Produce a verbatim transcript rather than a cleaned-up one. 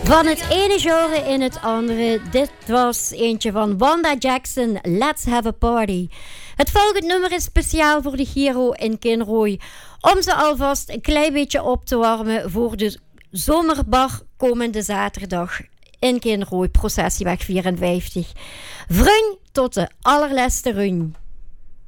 Van het ene genre in het andere. Dit was eentje van Wanda Jackson, Let's Have a Party. Het volgende nummer is speciaal voor de Giro in Kinrooi. Om ze alvast een klein beetje op te warmen voor de zomerbar komende zaterdag in Kinrooi, Processieweg vierenvijftig. Vrun tot de allerlaatste run.